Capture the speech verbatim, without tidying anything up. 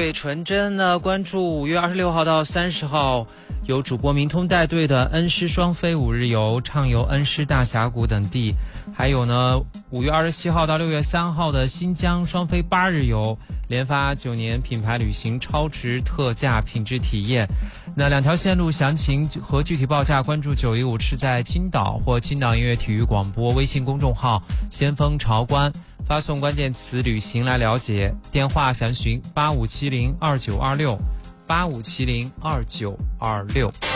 最纯真呢，关注五月二十六号到三十号，由主播明通带队的恩施双飞五日游，畅游恩施大峡谷等地。还有呢，五月二十七号到六月三号的新疆双飞八日游，连发九年品牌旅行超值特价品质体验。那两条线路详情和具体报价，关注九一五是在青岛或青岛音乐体育广播微信公众号先锋潮观。发送关键词旅行来了解，电话详询八五七零二九二六八五七零二九二六。